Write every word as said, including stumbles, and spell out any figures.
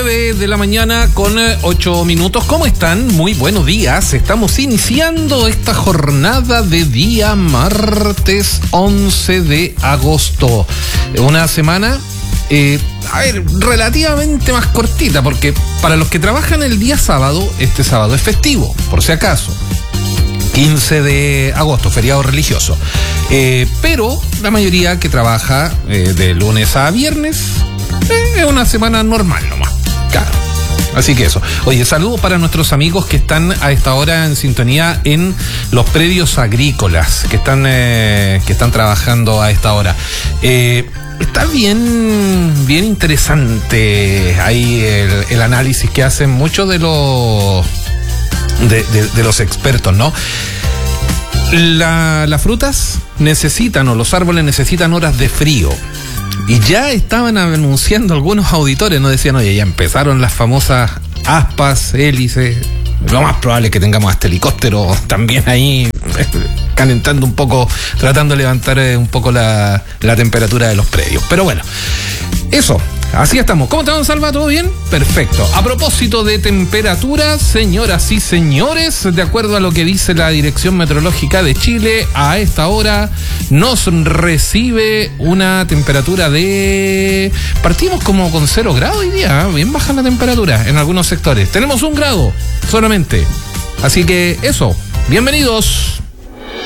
nueve de la mañana con ocho minutos. ¿Cómo están? Muy buenos días. Estamos iniciando esta jornada de día martes once de agosto. Una semana, eh, a ver, relativamente más cortita, porque para los que trabajan el día sábado, este sábado es festivo, por si acaso. quince de agosto, feriado religioso. Eh, pero la mayoría que trabaja eh, de lunes a viernes eh, es una semana normal nomás. Claro. Así que eso. Oye, saludos para nuestros amigos que están a esta hora en sintonía en los predios agrícolas, que están, eh, que están trabajando a esta hora. Eh, está bien, bien interesante ahí el, el análisis que hacen muchos de los De, de, de los expertos, ¿no? La, las frutas necesitan, o los árboles necesitan horas de frío. Y ya estaban anunciando algunos auditores, ¿no? Decían, oye, ya empezaron las famosas aspas, hélices. Lo más probable es que tengamos hasta helicóptero también ahí calentando un poco, tratando de levantar un poco la, la temperatura de los predios. Pero bueno, eso. Así estamos. ¿Cómo te van, Salva? ¿Todo bien? Perfecto. A propósito de temperaturas, señoras y señores, de acuerdo a lo que dice la Dirección Meteorológica de Chile, a esta hora nos recibe una temperatura de... Partimos como con cero grados hoy día, ¿eh? Bien baja la temperatura en algunos sectores. Tenemos un grado solamente. Así que eso, bienvenidos.